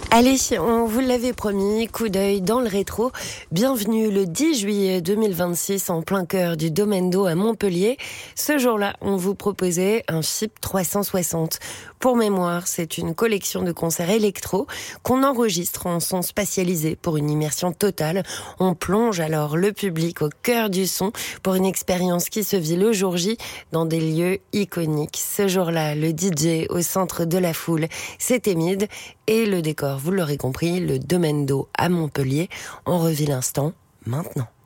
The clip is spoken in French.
Allez, on vous l'avait promis, coup d'œil dans le rétro. Bienvenue le 10 juillet 2026 en plein cœur du Domaine d'eau à Montpellier. Ce jour-là, on vous proposait un FIP 360. Pour mémoire, c'est une collection de concerts électro qu'on enregistre en son spatialisé pour une immersion totale. On plonge alors le public au cœur du son pour une expérience qui se vit le jour J dans des lieux iconiques. Ce jour-là, le DJ au centre de la foule, c'était Mid et le décor, vous l'aurez compris, le Domaine d'eau à Montpellier. On revit l'instant maintenant.